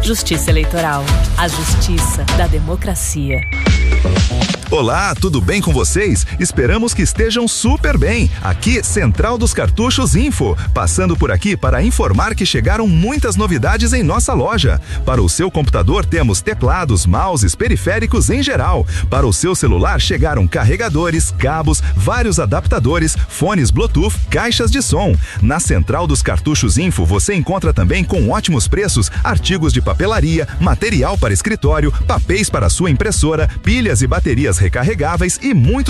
Justiça Eleitoral. A justiça da democracia. Olá, tudo bem com vocês? Esperamos que estejam super bem. Aqui, Central dos Cartuchos Info. Passando por aqui para informar que chegaram muitas novidades em nossa loja. Para o seu computador temos teclados, mouses, periféricos em geral. Para o seu celular chegaram carregadores, cabos, vários adaptadores, fones Bluetooth, caixas de som. Na Central dos Cartuchos Info você encontra também com ótimos preços artigos de papelaria, material para escritório, papéis para sua impressora, pilhas e baterias recarregáveis e muito